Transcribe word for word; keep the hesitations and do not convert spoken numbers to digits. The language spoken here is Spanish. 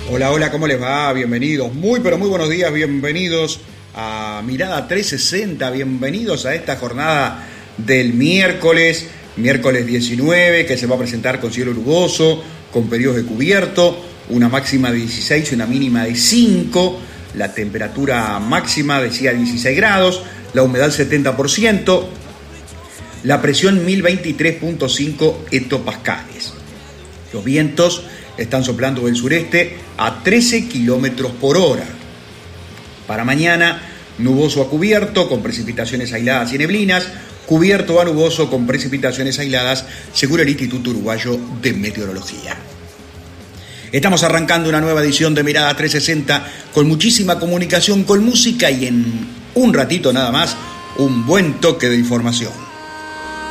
Hola, hola, ¿cómo les va? Bienvenidos, muy pero muy buenos días, bienvenidos a Mirada trescientos sesenta, bienvenidos a esta jornada del miércoles, miércoles diecinueve, que se va a presentar con cielo nuboso, con periodos de cubierto, una máxima de dieciséis y una mínima de cinco, la temperatura máxima decía dieciséis grados, la humedad setenta por ciento, la presión mil veintitrés punto cinco hectopascales. Los vientos están soplando del sureste a trece kilómetros por hora. Para mañana, nuboso a cubierto, con precipitaciones aisladas y neblinas, cubierto a nuboso con precipitaciones aisladas, según el Instituto Uruguayo de Meteorología. Estamos arrancando una nueva edición de Mirada trescientos sesenta con muchísima comunicación, con música y en un ratito nada más, un buen toque de información.